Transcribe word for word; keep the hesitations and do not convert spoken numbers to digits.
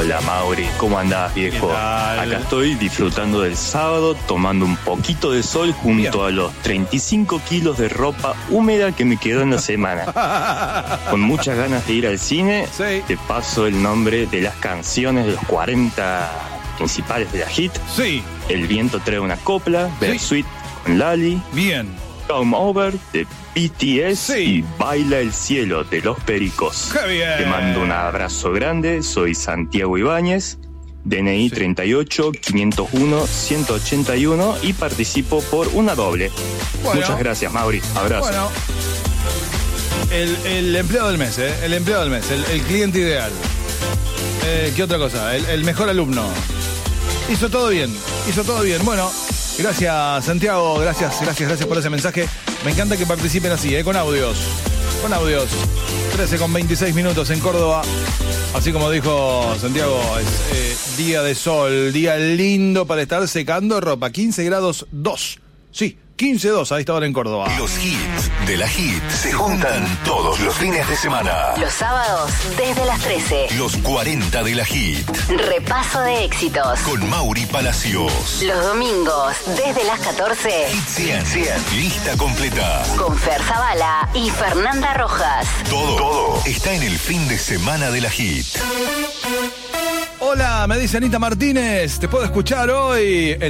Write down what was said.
Hola Mauri, ¿cómo andás, viejo? Acá estoy disfrutando del sábado, tomando un poquito de sol junto Bien. a los treinta y cinco kilos de ropa húmeda que me quedó en la semana. Con muchas ganas de ir al cine, sí. te paso el nombre de las canciones de los cuarenta principales de la hit. Sí. El viento trae una copla, Bersuit sí. con Lali. Bien. Come Over de B T S sí. y Baila el Cielo de Los Pericos. ¡Qué bien! Te mando un abrazo grande, soy Santiago Ibáñez, D N I sí. treinta y ocho, quinientos uno, ciento ochenta y uno y participo por una doble. Bueno. Muchas gracias, Mauri. Abrazo. Bueno. El, el empleado del mes, ¿eh? El empleado del mes, el, el cliente ideal. Eh, ¿Qué otra cosa? El, el mejor alumno. Hizo todo bien, hizo todo bien. Bueno, gracias Santiago, gracias, gracias, gracias por ese mensaje. Me encanta que participen así, ¿eh? Con audios. Con audios. trece con veintiséis minutos en Córdoba. Así como dijo Santiago, es eh, día de sol, día lindo para estar secando ropa. quince grados dos. Sí, quince dos a esta hora en Córdoba. Los hits de la hit se juntan todos los fines de semana. Los sábados desde las trece. Los cuarenta de la hit. Repaso de éxitos. Con Mauri Palacios. Los domingos desde las catorce. Hit cien. cien. Lista completa. Con Fer Zavala y Fernanda Rojas. Todo, todo está en el fin de semana de la hit. Hola, me dice Anita Martínez. ¿Te puedo escuchar hoy?